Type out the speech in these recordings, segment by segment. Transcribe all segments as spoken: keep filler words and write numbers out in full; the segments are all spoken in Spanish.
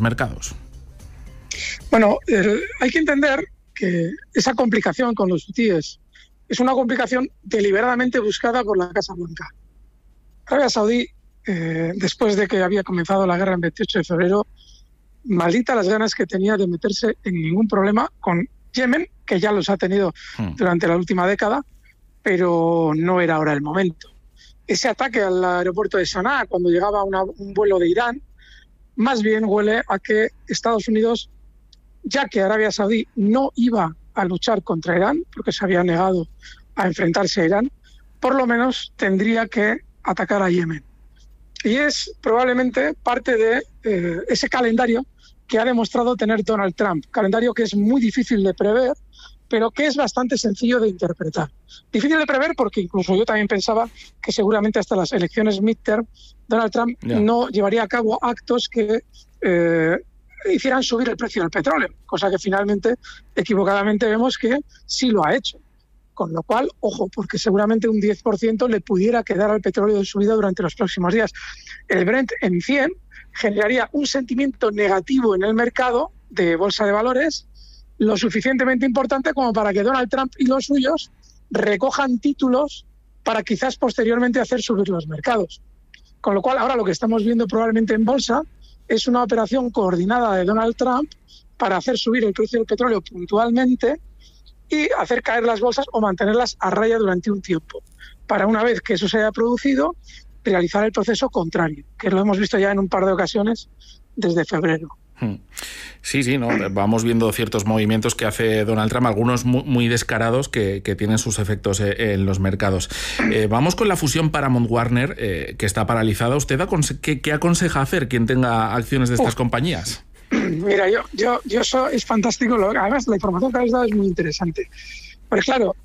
mercados? Bueno, eh, hay que entender que esa complicación con los hutíes es una complicación deliberadamente buscada por la Casa Blanca. Arabia Saudí, eh, después de que había comenzado la guerra el veintiocho de febrero, maldita las ganas que tenía de meterse en ningún problema con Yemen, que ya los ha tenido hmm. durante la última década, pero no era ahora el momento. Ese ataque al aeropuerto de Sanaa, cuando llegaba una, un vuelo de Irán, más bien huele a que Estados Unidos, ya que Arabia Saudí no iba a luchar contra Irán, porque se había negado a enfrentarse a Irán, por lo menos tendría que atacar a Yemen. Y es probablemente parte de eh, ese calendario que ha demostrado tener Donald Trump. Calendario que es muy difícil de prever, pero que es bastante sencillo de interpretar. Difícil de prever porque incluso yo también pensaba que seguramente hasta las elecciones midterm Donald Trump yeah. no llevaría a cabo actos que eh, hicieran subir el precio del petróleo, cosa que finalmente, equivocadamente, vemos que sí lo ha hecho. Con lo cual, ojo, porque seguramente un diez por ciento le pudiera quedar al petróleo de subida durante los próximos días. El Brent en cien generaría un sentimiento negativo en el mercado de bolsa de valores lo suficientemente importante como para que Donald Trump y los suyos recojan títulos para quizás posteriormente hacer subir los mercados. Con lo cual, ahora lo que estamos viendo probablemente en bolsa es una operación coordinada de Donald Trump para hacer subir el precio del petróleo puntualmente y hacer caer las bolsas o mantenerlas a raya durante un tiempo, para una vez que eso se haya producido, realizar el proceso contrario, que lo hemos visto ya en un par de ocasiones desde febrero. Sí, sí, ¿no? Vamos viendo ciertos movimientos que hace Donald Trump, algunos muy, muy descarados que, que tienen sus efectos en los mercados. Eh, vamos con la fusión Paramount-Warner, eh, que está paralizada. ¿Usted aconse- qué, qué aconseja hacer quien tenga acciones de estas Uf. compañías? Mira, yo, yo, yo eso es fantástico. Además, la información que habéis dado es muy interesante. Pero claro,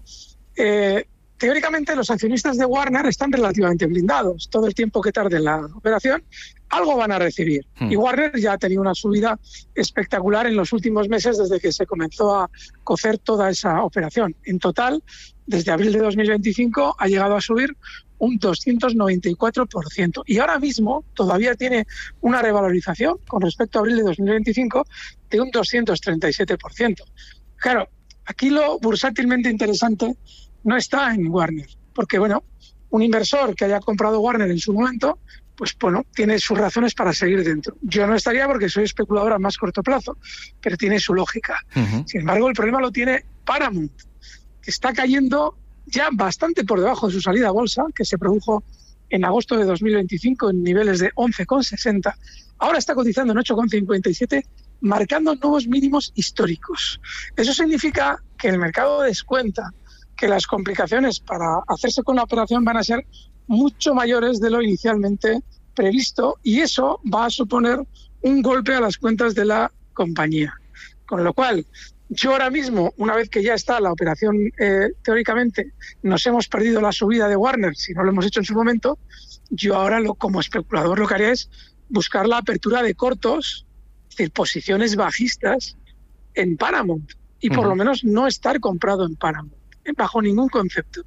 eh, teóricamente los accionistas de Warner están relativamente blindados. Todo el tiempo que tarde la operación, algo van a recibir. Hmm. Y Warner ya ha tenido una subida espectacular en los últimos meses desde que se comenzó a cocer toda esa operación. En total, desde abril de dos mil veinticinco ha llegado a subir un doscientos noventa y cuatro por ciento. Y ahora mismo todavía tiene una revalorización con respecto a abril de dos mil veinticinco de un doscientos treinta y siete por ciento. Claro, aquí lo bursátilmente interesante no está en Warner, porque bueno, un inversor que haya comprado Warner en su momento, pues bueno, tiene sus razones para seguir dentro. Yo no estaría porque soy especulador a más corto plazo, pero tiene su lógica. Uh-huh. Sin embargo, el problema lo tiene Paramount, que está cayendo ya bastante por debajo de su salida a bolsa, que se produjo en agosto de dos mil veinticinco en niveles de once coma sesenta. Ahora está cotizando en ocho coma cincuenta y siete, marcando nuevos mínimos históricos. Eso significa que el mercado descuenta que las complicaciones para hacerse con la operación van a ser mucho mayores de lo inicialmente previsto, y eso va a suponer un golpe a las cuentas de la compañía. Con lo cual, yo ahora mismo, una vez que ya está la operación, eh, teóricamente, nos hemos perdido la subida de Warner, si no lo hemos hecho en su momento, yo ahora lo, como especulador lo que haría es buscar la apertura de cortos, es decir, posiciones bajistas en Paramount, y por uh-huh. lo menos no estar comprado en Paramount, bajo ningún concepto.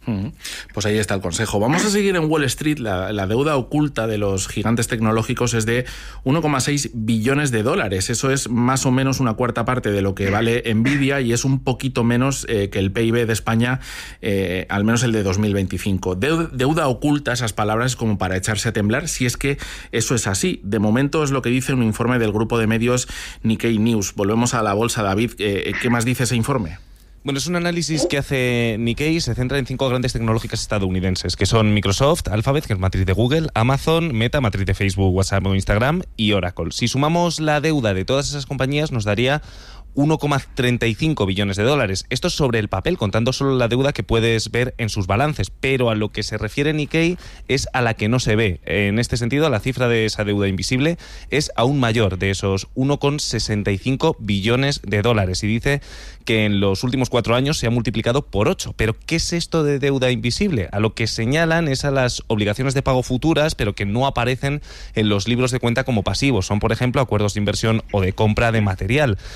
Pues ahí está el consejo. Vamos a seguir en Wall Street. La, la deuda oculta de los gigantes tecnológicos es de uno coma seis billones de dólares. Eso es más o menos una cuarta parte de lo que vale Nvidia y es un poquito menos eh, que el P I B de España, eh, al menos el de dos mil veinticinco. Deuda, deuda oculta, esas palabras como para echarse a temblar, si es que eso es así. De momento es lo que dice un informe del grupo de medios Nikkei News. Volvemos a la bolsa, David. Eh, ¿Qué más dice ese informe? Bueno, es un análisis que hace Nikkei, se centra en cinco grandes tecnológicas estadounidenses, que son Microsoft, Alphabet, que es matriz de Google, Amazon, Meta, matriz de Facebook, WhatsApp o Instagram, y Oracle. Si sumamos la deuda de todas esas compañías, nos daría uno coma treinta y cinco billones de dólares. Esto es sobre el papel, contando solo la deuda que puedes ver en sus balances, pero a lo que se refiere Nikkei es a la que no se ve. En este sentido, la cifra de esa deuda invisible es aún mayor, de esos uno coma sesenta y cinco billones de dólares, y dice que en los últimos cuatro años se ha multiplicado por ocho. ¿Pero qué es esto de deuda invisible? A lo que señalan es a las obligaciones de pago futuras, pero que no aparecen en los libros de cuenta como pasivos. Son, por ejemplo, acuerdos de inversión o de compra de material. Esto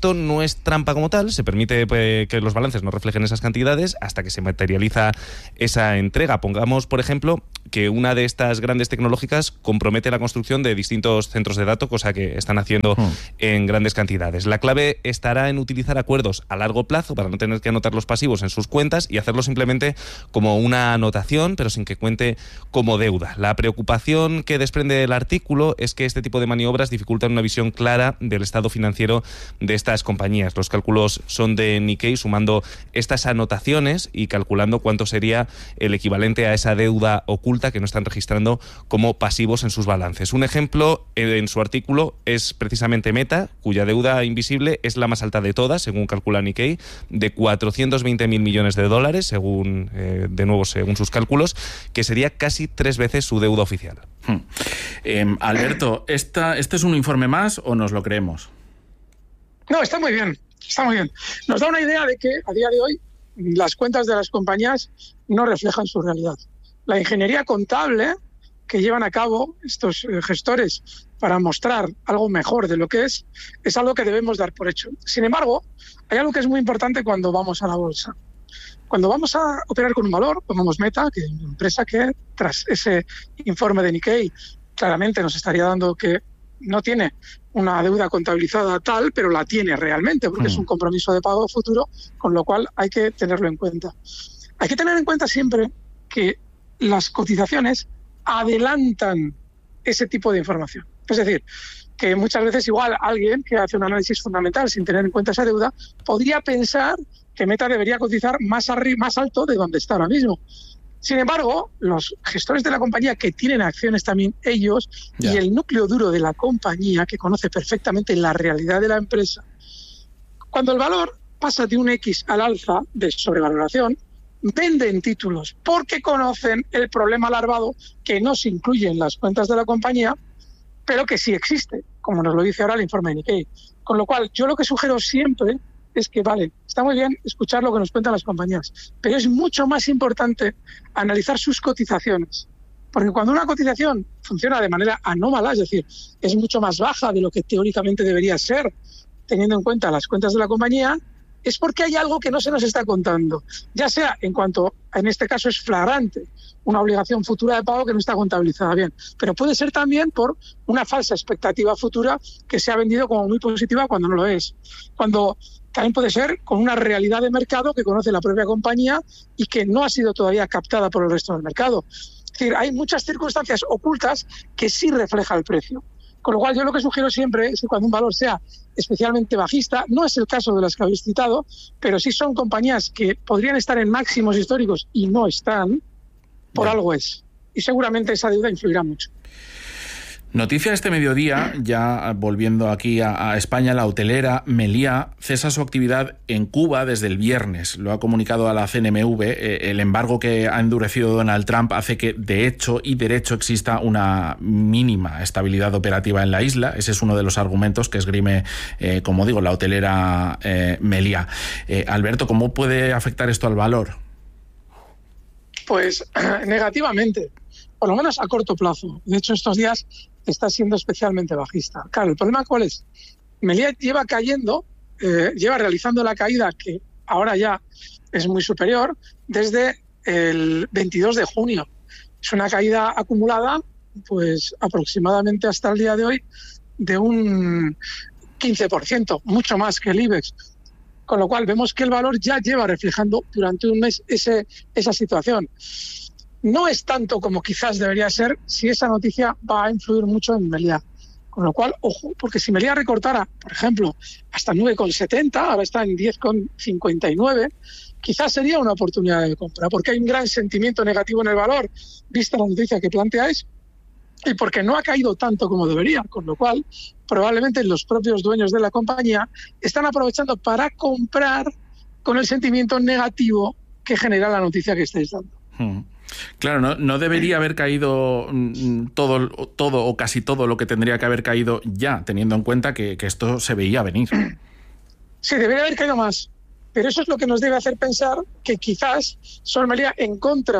esto no es trampa como tal, se permite pues, que los balances no reflejen esas cantidades hasta que se materializa esa entrega. Pongamos, por ejemplo, que una de estas grandes tecnológicas compromete la construcción de distintos centros de datos, cosa que están haciendo mm. en grandes cantidades. La clave estará en utilizar acuerdos a largo plazo para no tener que anotar los pasivos en sus cuentas y hacerlo simplemente como una anotación, pero sin que cuente como deuda. La preocupación que desprende el artículo es que este tipo de maniobras dificultan una visión clara del estado financiero de estas compañías. Los cálculos son de Nikkei, sumando estas anotaciones y calculando cuánto sería el equivalente a esa deuda oculta que no están registrando como pasivos en sus balances. Un ejemplo en su artículo es precisamente Meta, cuya deuda invisible es la más alta de todas, según calcula Nikkei, de cuatrocientos veinte mil millones de dólares, según eh, de nuevo según sus cálculos, que sería casi tres veces su deuda oficial. Hmm. Eh, Alberto, ¿esta, ¿este es un informe más o nos lo creemos? No, está muy bien, está muy bien. Nos da una idea de que a día de hoy las cuentas de las compañías no reflejan su realidad. La ingeniería contable que llevan a cabo estos gestores para mostrar algo mejor de lo que es, es algo que debemos dar por hecho. Sin embargo, hay algo que es muy importante cuando vamos a la bolsa. Cuando vamos a operar con un valor, pongamos Meta, que es una empresa que tras ese informe de Nikkei claramente nos estaría dando que no tiene una deuda contabilizada tal, pero la tiene realmente, porque mm. es un compromiso de pago futuro, con lo cual hay que tenerlo en cuenta. Hay que tener en cuenta siempre que las cotizaciones adelantan ese tipo de información. Es decir, que muchas veces igual alguien que hace un análisis fundamental sin tener en cuenta esa deuda podría pensar que Meta debería cotizar más, arri- más alto de donde está ahora mismo. Sin embargo, los gestores de la compañía que tienen acciones también ellos yeah. y el núcleo duro de la compañía que conoce perfectamente la realidad de la empresa, cuando el valor pasa de un X al alza de sobrevaloración, venden títulos porque conocen el problema larvado que no se incluye en las cuentas de la compañía, pero que sí existe, como nos lo dice ahora el informe de Nikkei. Con lo cual, yo lo que sugiero siempre es que, vale, está muy bien escuchar lo que nos cuentan las compañías, pero es mucho más importante analizar sus cotizaciones. Porque cuando una cotización funciona de manera anómala, es decir, es mucho más baja de lo que teóricamente debería ser, teniendo en cuenta las cuentas de la compañía, es porque hay algo que no se nos está contando, ya sea en cuanto, en este caso es flagrante, una obligación futura de pago que no está contabilizada bien, pero puede ser también por una falsa expectativa futura que se ha vendido como muy positiva cuando no lo es. Cuando también puede ser con una realidad de mercado que conoce la propia compañía y que no ha sido todavía captada por el resto del mercado. Es decir, hay muchas circunstancias ocultas que sí refleja el precio. Con lo cual, yo lo que sugiero siempre es que cuando un valor sea especialmente bajista, no es el caso de las que habéis citado, pero sí son compañías que podrían estar en máximos históricos y no están, por Bien. algo es. Y seguramente esa deuda influirá mucho. Noticia este mediodía, ya volviendo aquí a, a España, la hotelera Meliá cesa su actividad en Cuba desde el viernes. Lo ha comunicado a la C N M V. Eh, el embargo que ha endurecido Donald Trump hace que, de hecho y derecho, exista una mínima estabilidad operativa en la isla. Ese es uno de los argumentos que esgrime, eh, como digo, la hotelera eh, Meliá. Eh, Alberto, ¿cómo puede afectar esto al valor? Pues negativamente, por lo menos a corto plazo. De hecho, estos días está siendo especialmente bajista. Claro, ¿el problema cuál es? Meliá lleva cayendo, eh, lleva realizando la caída que ahora ya es muy superior desde el veintidós de junio. Es una caída acumulada, pues aproximadamente hasta el día de hoy, de un quince por ciento, mucho más que el IBEX. Con lo cual vemos que el valor ya lleva reflejando durante un mes ese, esa situación. No es tanto como quizás debería ser si esa noticia va a influir mucho en Meliá. Con lo cual, ojo, porque si Meliá recortara, por ejemplo, hasta nueve coma setenta, ahora está en diez coma cincuenta y nueve, quizás sería una oportunidad de compra, porque hay un gran sentimiento negativo en el valor, vista la noticia que planteáis, y porque no ha caído tanto como debería, con lo cual probablemente los propios dueños de la compañía están aprovechando para comprar con el sentimiento negativo que genera la noticia que estáis dando. Hmm. Claro, no, no debería haber caído todo, todo o casi todo lo que tendría que haber caído ya, teniendo en cuenta que, que esto se veía venir. Sí, debería haber caído más, pero eso es lo que nos debe hacer pensar que quizás Sol Meliá, en contra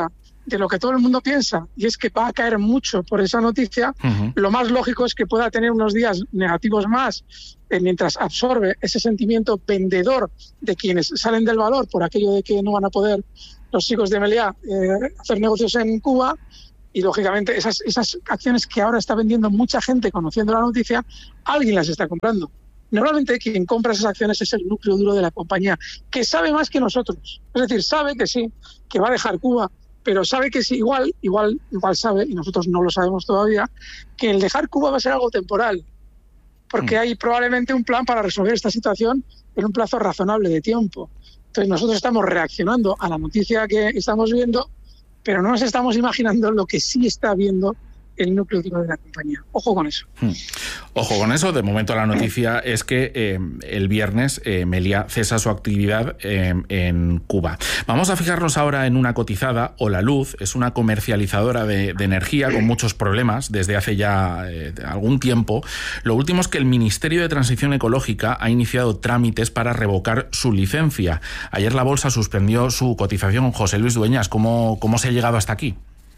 de lo que todo el mundo piensa, y es que va a caer mucho por esa noticia, uh-huh. lo más lógico es que pueda tener unos días negativos más eh, mientras absorbe ese sentimiento vendedor de quienes salen del valor por aquello de que no van a poder los chicos de Meliá eh, hacer negocios en Cuba, y lógicamente esas, esas acciones que ahora está vendiendo mucha gente conociendo la noticia, alguien las está comprando. Normalmente quien compra esas acciones es el núcleo duro de la compañía, que sabe más que nosotros. Es decir, sabe que sí, que va a dejar Cuba, pero sabe que sí, igual, igual, igual sabe, y nosotros no lo sabemos todavía, que el dejar Cuba va a ser algo temporal, porque mm. hay probablemente un plan para resolver esta situación en un plazo razonable de tiempo. Entonces nosotros estamos reaccionando a la noticia que estamos viendo, pero no nos estamos imaginando lo que sí está viendo el núcleo duro de la compañía. Ojo con eso. Hmm. Ojo con eso. De momento la noticia es que eh, el viernes eh, Meliá cesa su actividad eh, en Cuba. Vamos a fijarnos ahora en una cotizada. Holaluz es una comercializadora de, de energía con muchos problemas desde hace ya eh, algún tiempo. Lo último es que el Ministerio de Transición Ecológica ha iniciado trámites para revocar su licencia. Ayer la bolsa suspendió su cotización. José Luis Dueñas, ¿cómo, cómo se ha llegado hasta aquí?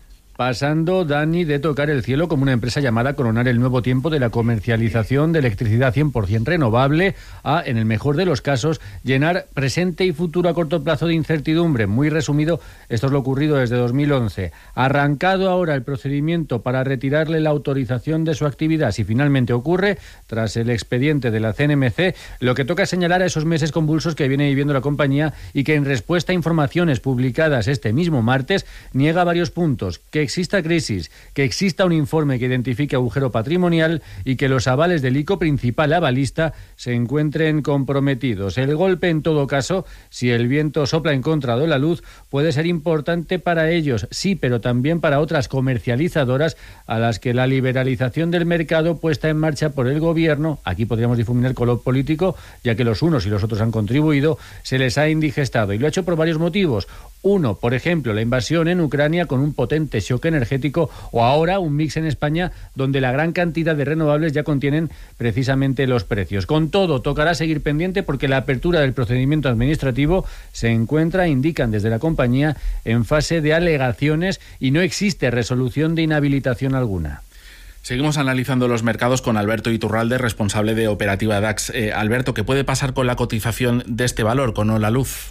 Pasando, Dani, de tocar el cielo como una empresa llamada a coronar el nuevo tiempo de la comercialización de electricidad cien por ciento renovable a, en el mejor de los casos, llenar presente y futuro a corto plazo de incertidumbre. Muy resumido, esto es lo ocurrido desde dos mil once. Arrancado ahora el procedimiento para retirarle la autorización de su actividad, si finalmente ocurre, tras el expediente de la C N M C, lo que toca es señalar a esos meses convulsos que viene viviendo la compañía y que en respuesta a informaciones publicadas este mismo martes niega varios puntos: que exista crisis, que exista un informe que identifique agujero patrimonial y que los avales del I C O principal avalista se encuentren comprometidos. El golpe, en todo caso, si el viento sopla en contra de Holaluz, puede ser importante para ellos, sí, pero también para otras comercializadoras a las que la liberalización del mercado puesta en marcha por el gobierno, aquí podríamos difuminar color político, ya que los unos y los otros han contribuido, se les ha indigestado. Y lo ha hecho por varios motivos. Uno, por ejemplo, la invasión en Ucrania con un potente shock energético, o ahora un mix en España donde la gran cantidad de renovables ya contienen precisamente los precios. Con todo, tocará seguir pendiente porque la apertura del procedimiento administrativo se encuentra, indican desde la compañía, en fase de alegaciones y no existe resolución de inhabilitación alguna. Seguimos analizando los mercados con Alberto Iturralde, responsable de Operativa DAX. Eh, Alberto, ¿qué puede pasar con la cotización de este valor, con Holaluz?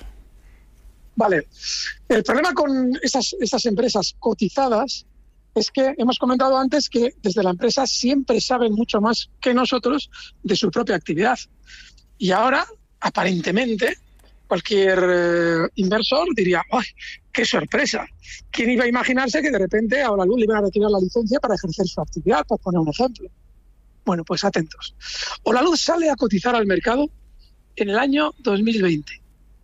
Vale. El problema con estas, estas empresas cotizadas es que hemos comentado antes que desde la empresa siempre saben mucho más que nosotros de su propia actividad. Y ahora, aparentemente, cualquier eh, inversor diría: ¡ay, qué sorpresa! ¿Quién iba a imaginarse que de repente a Holaluz le iban a retirar la licencia para ejercer su actividad, por poner un ejemplo? Bueno, pues atentos. Holaluz sale a cotizar al mercado en el año dos mil veinte.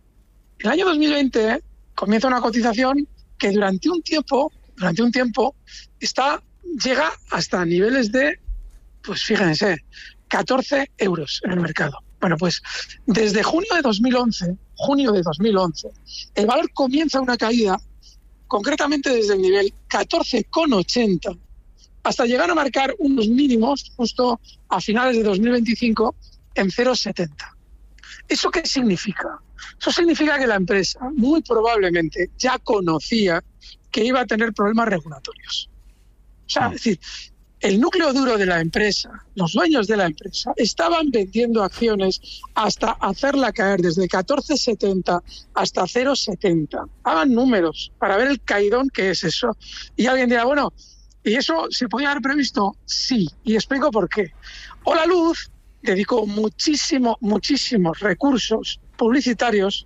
En el año dos mil veinte eh, comienza una cotización que durante un tiempo, durante un tiempo, está, llega hasta niveles de, pues fíjense, catorce euros en el mercado. Bueno, pues desde junio de dos mil once, junio de dos mil once, el valor comienza una caída, concretamente desde el nivel catorce coma ochenta, hasta llegar a marcar unos mínimos justo a finales de dos mil veinticinco en cero coma setenta. ¿Eso qué significa? Eso significa que la empresa muy probablemente ya conocía que iba a tener problemas regulatorios. O sea, es decir, el núcleo duro de la empresa, los dueños de la empresa, estaban vendiendo acciones hasta hacerla caer desde catorce setenta hasta cero coma setenta. Hagan números para ver el caidón que es eso. Y alguien dirá, bueno, ¿y eso se podía haber previsto? Sí, y explico por qué. Holaluz dedicó muchísimo, muchísimos recursos publicitarios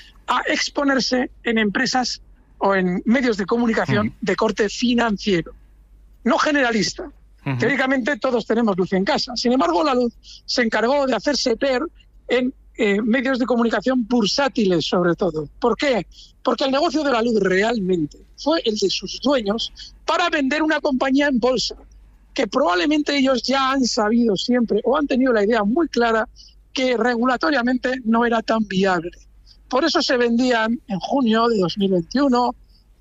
a exponerse en empresas o en medios de comunicación uh-huh. de corte financiero, no generalista. Uh-huh. Teóricamente todos tenemos luz en casa. Sin embargo, Holaluz se encargó de hacerse ver en eh, medios de comunicación bursátiles, sobre todo. ¿Por qué? Porque el negocio de Holaluz realmente fue el de sus dueños para vender una compañía en bolsa, que probablemente ellos ya han sabido siempre o han tenido la idea muy clara que regulatoriamente no era tan viable. Por eso se vendían en junio de dos mil veintiuno,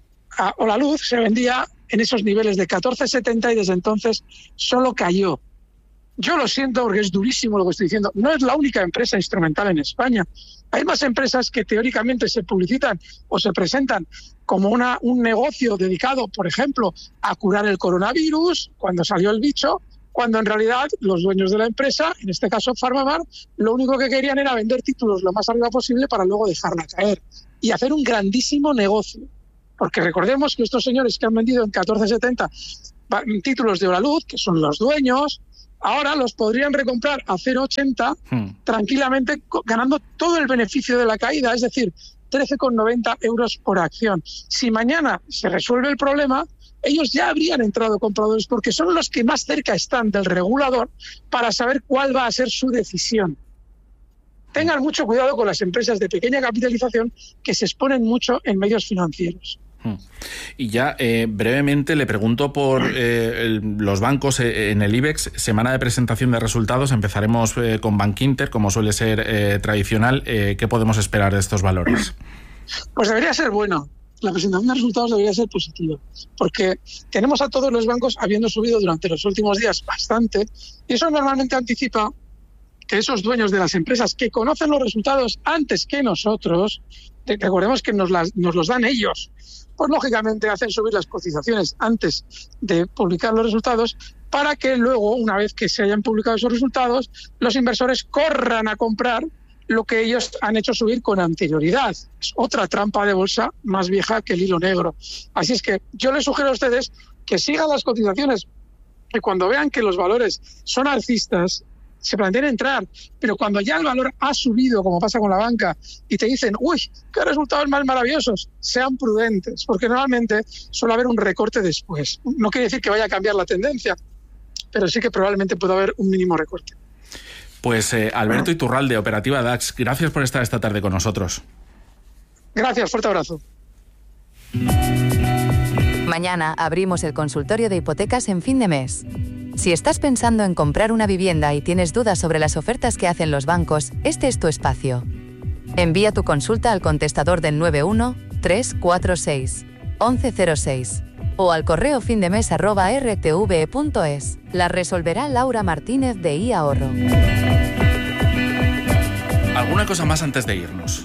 a Holaluz se vendía en esos niveles de catorce setenta y desde entonces solo cayó. Yo lo siento porque es durísimo lo que estoy diciendo. No es la única empresa instrumental en España Hay más empresas que teóricamente se publicitan o se presentan como una, un negocio dedicado, por ejemplo, a curar el coronavirus cuando salió el bicho, cuando en realidad los dueños de la empresa, en este caso PharmaMar, lo único que querían era vender títulos lo más arriba posible para luego dejarla caer y hacer un grandísimo negocio. Porque recordemos que estos señores que han vendido en catorce setenta títulos de Oraluz, que son los dueños, ahora los podrían recomprar a cero ochenta hmm. tranquilamente, ganando todo el beneficio de la caída, es decir, trece con noventa euros por acción. Si mañana se resuelve el problema, ellos ya habrían entrado compradores porque son los que más cerca están del regulador para saber cuál va a ser su decisión. Tengan mucho cuidado con las empresas de pequeña capitalización que se exponen mucho en medios financieros. Y ya eh, brevemente le pregunto por eh, el, los bancos eh, en el IBEX, semana de presentación de resultados, empezaremos eh, con Bankinter, como suele ser eh, tradicional. Eh, ¿Qué podemos esperar de estos valores? Pues debería ser bueno. La presentación de resultados debería ser positiva, porque tenemos a todos los bancos habiendo subido durante los últimos días bastante, y eso normalmente anticipa que esos dueños de las empresas que conocen los resultados antes que nosotros, recordemos que nos, las, nos los dan ellos, pues lógicamente hacen subir las cotizaciones antes de publicar los resultados para que luego, una vez que se hayan publicado esos resultados, los inversores corran a comprar lo que ellos han hecho subir con anterioridad. Es otra trampa de bolsa más vieja que el hilo negro. Así es que yo les sugiero a ustedes que sigan las cotizaciones, que cuando vean que los valores son alcistas, se planteen entrar, pero cuando ya el valor ha subido, como pasa con la banca, y te dicen, uy, qué resultados más maravillosos, sean prudentes, porque normalmente suele haber un recorte después. No quiere decir que vaya a cambiar la tendencia, pero sí que probablemente pueda haber un mínimo recorte. Pues eh, Alberto Iturralde, Operativa DAX, gracias por estar esta tarde con nosotros. Gracias, fuerte abrazo. Mañana abrimos el consultorio de hipotecas en fin de mes. Si estás pensando en comprar una vivienda y tienes dudas sobre las ofertas que hacen los bancos, este es tu espacio. Envía tu consulta al contestador del nueve uno tres cuatro seis once cero seis o al correo findemes arroba r t v e punto es. La resolverá Laura Martínez de iAhorro. ¿Alguna cosa más antes de irnos?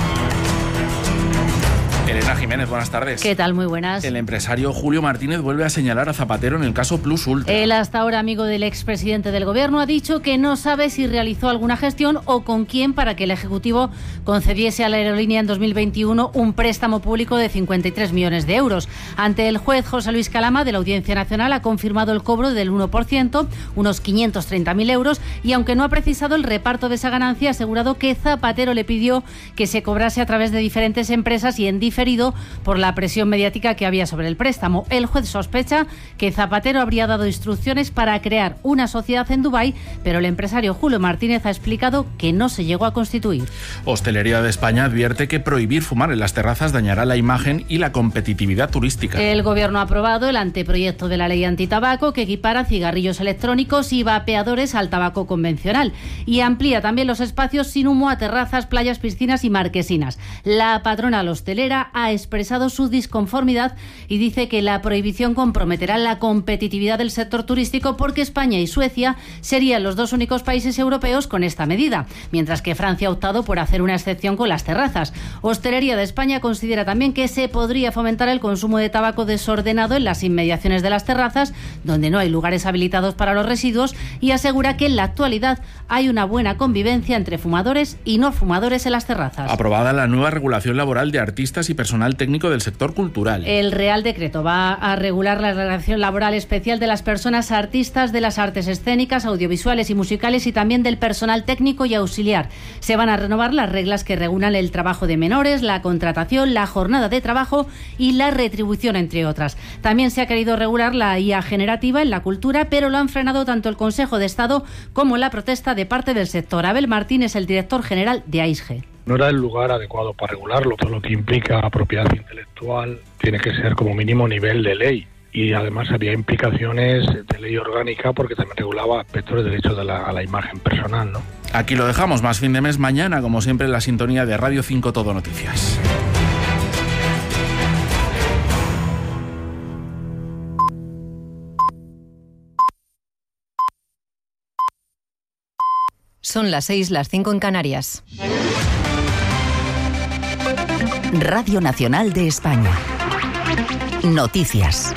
Elena Jiménez, buenas tardes. ¿Qué tal? Muy buenas. El empresario Julio Martínez vuelve a señalar a Zapatero en el caso Plus Ultra. El hasta ahora amigo del expresidente del Gobierno ha dicho que no sabe si realizó alguna gestión o con quién para que el Ejecutivo concediese a la aerolínea en dos mil veintiuno un préstamo público de cincuenta y tres millones de euros. Ante el juez José Luis Calama de la Audiencia Nacional ha confirmado el cobro del uno por ciento, unos quinientos treinta mil euros, y aunque no ha precisado el reparto de esa ganancia, ha asegurado que Zapatero le pidió que se cobrase a través de diferentes empresas y en diferentes por la presión mediática que había sobre el préstamo. El juez sospecha que Zapatero habría dado instrucciones para crear una sociedad en Dubái, pero el empresario Julio Martínez ha explicado que no se llegó a constituir. Hostelería de España advierte que prohibir fumar en las terrazas dañará la imagen y la competitividad turística. El Gobierno ha aprobado el anteproyecto de la ley antitabaco que equipara cigarrillos electrónicos y vapeadores al tabaco convencional y amplía también los espacios sin humo a terrazas, playas, piscinas y marquesinas. La patronal hostelera ha expresado su disconformidad y dice que la prohibición comprometerá la competitividad del sector turístico porque España y Suecia serían los dos únicos países europeos con esta medida, mientras que Francia ha optado por hacer una excepción con las terrazas. Hostelería de España considera también que se podría fomentar el consumo de tabaco desordenado en las inmediaciones de las terrazas, donde no hay lugares habilitados para los residuos, y asegura que en la actualidad hay una buena convivencia entre fumadores y no fumadores en las terrazas. Aprobada la nueva regulación laboral de artistas y personal técnico del sector cultural. El Real Decreto va a regular la relación laboral especial de las personas artistas de las artes escénicas, audiovisuales y musicales y también del personal técnico y auxiliar. Se van a renovar las reglas que regulan el trabajo de menores, la contratación, la jornada de trabajo y la retribución, entre otras. También se ha querido regular la I A generativa en la cultura, pero lo han frenado tanto el Consejo de Estado como la protesta de parte del sector. Abel Martín es el director general de A I S G. No era el lugar adecuado para regularlo. Todo lo que implica propiedad intelectual tiene que ser como mínimo nivel de ley. Y además había implicaciones de ley orgánica porque también regulaba aspectos de derecho de la, a la imagen personal, ¿no? Aquí lo dejamos. Más fin de mes mañana, como siempre, en la sintonía de Radio cinco Todo Noticias. Son las seis, las cinco en Canarias. Radio Nacional de España. Noticias.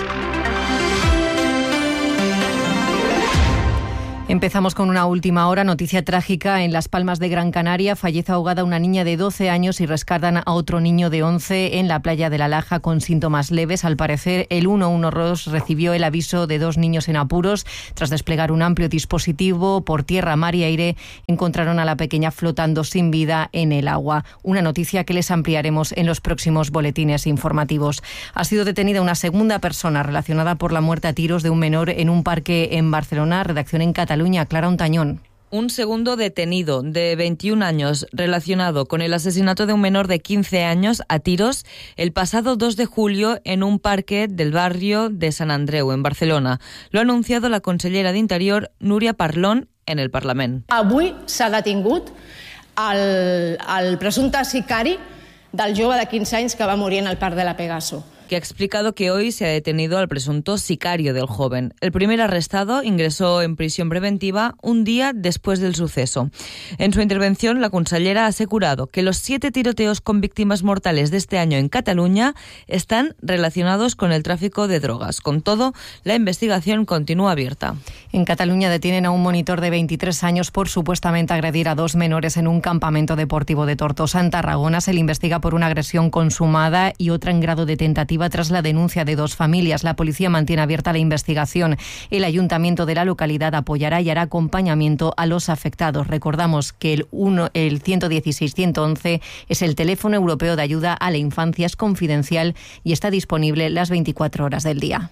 Empezamos con una última hora, noticia trágica en Las Palmas de Gran Canaria. Fallece ahogada una niña de doce años y rescatan a otro niño de once en la playa de La Laja con síntomas leves. Al parecer, el uno uno dos recibió el aviso de dos niños en apuros. Tras desplegar un amplio dispositivo por tierra, mar y aire, encontraron a la pequeña flotando sin vida en el agua. Una noticia que les ampliaremos en los próximos boletines informativos. Ha sido detenida una segunda persona relacionada por la muerte a tiros de un menor en un parque en Barcelona. Redacción en Cataluña. Clara Ontañón. Un segundo detenido de veintiún años relacionado con el asesinato de un menor de quince años a tiros el pasado dos de julio en un parque del barrio de Sant Andreu, en Barcelona. Lo ha anunciado la consellera d'Interior, Núria Parlon, en el Parlament. Avui s'ha detingut el, el presumpte sicari del jove de quinze anys que va morir en el parc de la Pegaso. Que ha explicado que hoy se ha detenido al presunto sicario del joven. El primer arrestado ingresó en prisión preventiva un día después del suceso. En su intervención, la consellera ha asegurado que los siete tiroteos con víctimas mortales de este año en Cataluña están relacionados con el tráfico de drogas. Con todo, la investigación continúa abierta. En Cataluña detienen a un monitor de veintitrés años por supuestamente agredir a dos menores en un campamento deportivo de Tortosa, en Tarragona. Se le investiga por una agresión consumada y otra en grado de tentativa tras la denuncia de dos familias. La policía mantiene abierta la investigación. El ayuntamiento de la localidad apoyará y hará acompañamiento a los afectados. Recordamos que el, uno, el ciento dieciséis ciento once es el teléfono europeo de ayuda a la infancia, es confidencial y está disponible las veinticuatro horas del día.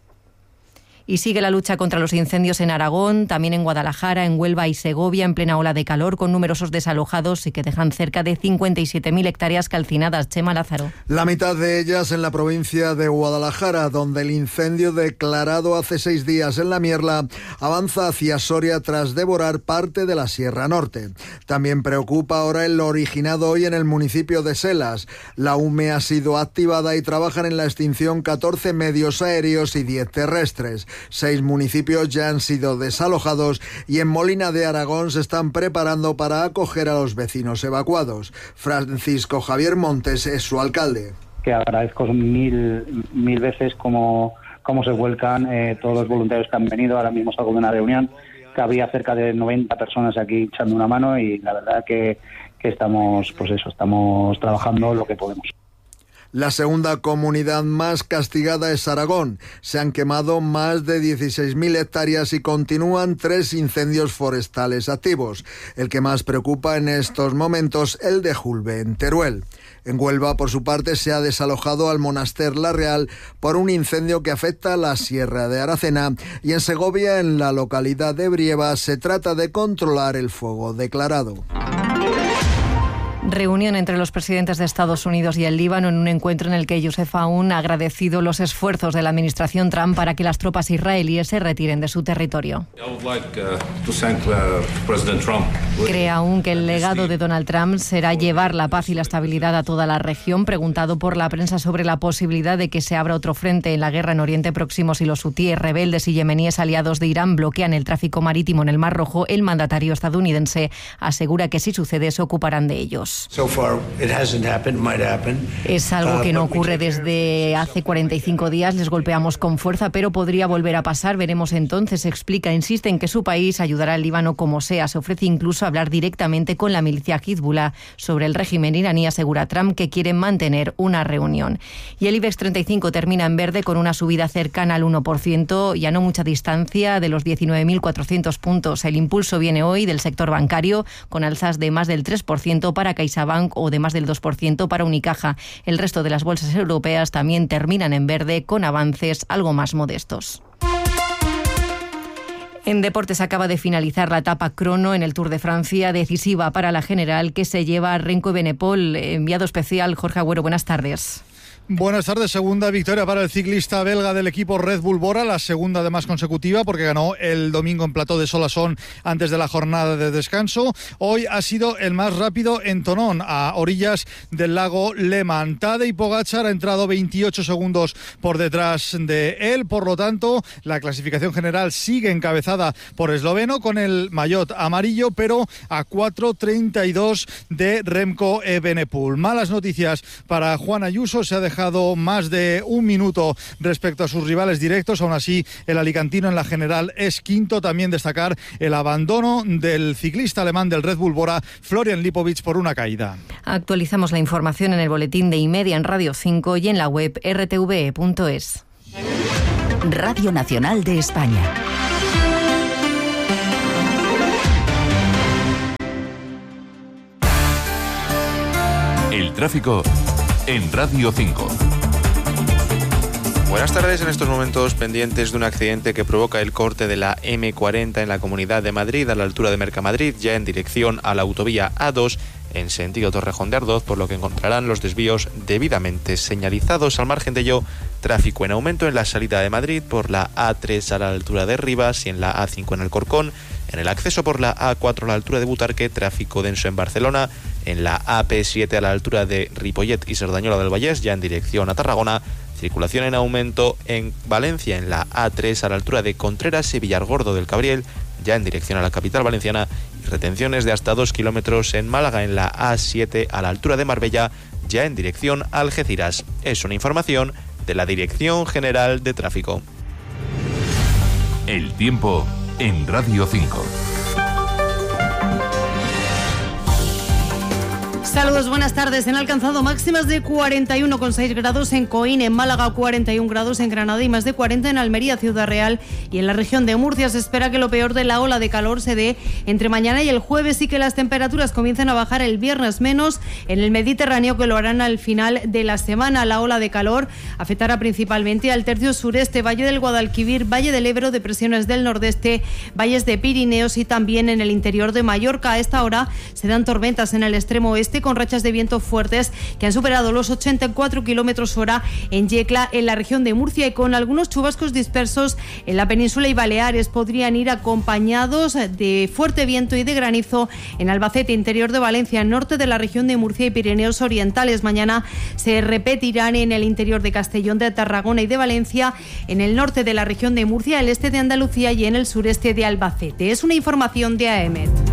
Y sigue la lucha contra los incendios en Aragón, también en Guadalajara, en Huelva y Segovia, en plena ola de calor, con numerosos desalojados y que dejan cerca de cincuenta y siete mil hectáreas calcinadas. Chema Lázaro. La mitad de ellas en la provincia de Guadalajara, donde el incendio declarado hace seis días en La Mierla avanza hacia Soria tras devorar parte de la Sierra Norte. También preocupa ahora el originado hoy en el municipio de Selas. La U M E ha sido activada y trabajan en la extinción catorce medios aéreos y diez terrestres. Seis municipios ya han sido desalojados y en Molina de Aragón se están preparando para acoger a los vecinos evacuados. Francisco Javier Montes es su alcalde. Que agradezco mil, mil veces cómo, cómo se vuelcan eh, todos los voluntarios que han venido. Ahora mismo salgo de una reunión que había cerca de noventa personas aquí echando una mano y la verdad que, que estamos, pues eso, estamos trabajando lo que podemos. La segunda comunidad más castigada es Aragón. Se han quemado más de dieciséis mil hectáreas y continúan tres incendios forestales activos. El que más preocupa en estos momentos, el de Julbe, en Teruel. En Huelva, por su parte, se ha desalojado al Monaster La Real por un incendio que afecta a la Sierra de Aracena. Y en Segovia, en la localidad de Brieva, se trata de controlar el fuego declarado. Reunión entre los presidentes de Estados Unidos y el Líbano en un encuentro en el que Youssef Aoun ha agradecido los esfuerzos de la administración Trump para que las tropas israelíes se retiren de su territorio. Cree Aoun que el legado de Donald Trump será llevar la paz y la estabilidad a toda la región. Preguntado por la prensa sobre la posibilidad de que se abra otro frente en la guerra en Oriente Próximo si los hutíes rebeldes y yemeníes aliados de Irán bloquean el tráfico marítimo en el Mar Rojo, el mandatario estadounidense asegura que si sucede se ocuparán de ellos. Es algo que no ocurre desde hace cuarenta y cinco días, les golpeamos con fuerza, pero podría volver a pasar, veremos entonces, explica, insiste en que su país ayudará al Líbano como sea, se ofrece incluso hablar directamente con la milicia Hezbollah sobre el régimen iraní, asegura Trump que quiere mantener una reunión. Y el IBEX treinta y cinco termina en verde con una subida cercana al uno por ciento y a no mucha distancia de los diecinueve mil cuatrocientos puntos. El impulso viene hoy del sector bancario con alzas de más del tres por ciento para CaixaBank o de más del dos por ciento para Unicaja. El resto de las bolsas europeas también terminan en verde con avances algo más modestos. En deportes acaba de finalizar la etapa crono en el Tour de Francia, decisiva para la general que se lleva a Renko Benepol. Enviado especial Jorge Agüero, buenas tardes. Buenas tardes. Segunda victoria para el ciclista belga del equipo Red Bull Bora, la segunda además consecutiva, porque ganó el domingo en Plató de Solasson antes de la jornada de descanso. Hoy ha sido el más rápido en Tonón, a orillas del lago Léman. Tadej Pogačar ha entrado veintiocho segundos por detrás de él, por lo tanto la clasificación general sigue encabezada por esloveno con el maillot amarillo, pero a cuatro treinta y dos de Remco Evenepoel. Malas noticias para Juan Ayuso, se ha dejado más de un minuto respecto a sus rivales directos. Aún así, el alicantino en la general es quinto. También destacar el abandono del ciclista alemán del Red Bull Bora, Florian Lipovic, por una caída. Actualizamos la información en el boletín de Imedia en Radio cinco y en la web erre te ve punto es. Radio Nacional de España. El tráfico en Radio cinco. Buenas tardes. En estos momentos pendientes de un accidente que provoca el corte de la eme cuarenta en la Comunidad de Madrid a la altura de Mercamadrid, ya en dirección a la autovía A dos en sentido Torrejón de Ardoz, por lo que encontrarán los desvíos debidamente señalizados. Al margen de ello, tráfico en aumento en la salida de Madrid por la A tres a la altura de Rivas y en la A cinco en Alcorcón. En el acceso por la A cuatro a la altura de Butarque, tráfico denso en Barcelona. En la A P siete a la altura de Ripollet y Cerdañola del Vallès, ya en dirección a Tarragona. Circulación en aumento en Valencia, en la A tres a la altura de Contreras y Villargordo del Cabriel, ya en dirección a la capital valenciana. Y retenciones de hasta dos kilómetros en Málaga, en la A siete a la altura de Marbella, ya en dirección a Algeciras. Es una información de la Dirección General de Tráfico. El tiempo en Radio cinco. Saludos, buenas tardes. Han alcanzado máximas de cuarenta y uno coma seis grados en Coín, en Málaga cuarenta y un grados en Granada y más de cuarenta en Almería, Ciudad Real, y en la región de Murcia. Se espera que lo peor de la ola de calor se dé entre mañana y el jueves y que las temperaturas comiencen a bajar el viernes, menos en el Mediterráneo, que lo harán al final de la semana. La ola de calor afectará principalmente al tercio sureste, Valle del Guadalquivir, Valle del Ebro, depresiones del nordeste, valles de Pirineos y también en el interior de Mallorca. A esta hora se dan tormentas en el extremo oeste, con rachas de viento fuertes que han superado los ochenta y cuatro kilómetros hora en Yecla, en la región de Murcia, y con algunos chubascos dispersos en la península y Baleares. Podrían ir acompañados de fuerte viento y de granizo en Albacete, interior de Valencia, norte de la región de Murcia y Pirineos Orientales. Mañana se repetirán en el interior de Castellón, de Tarragona y de Valencia, en el norte de la región de Murcia, el este de Andalucía y en el sureste de Albacete. Es una información de A E M E T.